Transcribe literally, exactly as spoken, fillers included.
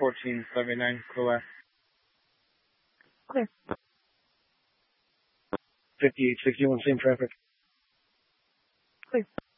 fourteen seventy-nine, clear. Clear. fifty-eight sixty-one, same traffic. Clear.